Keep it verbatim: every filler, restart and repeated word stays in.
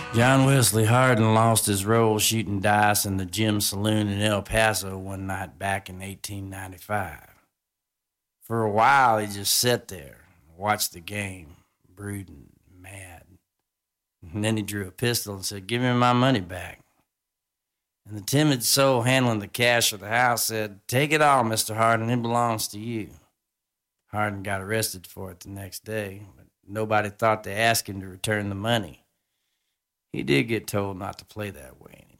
John Wesley Hardin lost his role shooting dice in the Gym Saloon in El Paso one night back in eighteen ninety-five. For a while, he just sat there and watched the game, brooding, mad. And then he drew a pistol and said, "Give me my money back." And the timid soul handling the cash of the house said, "Take it all, Mister Hardin, it belongs to you." Hardin got arrested for it the next day, but nobody thought to ask him to return the money. He did get told not to play that way anymore.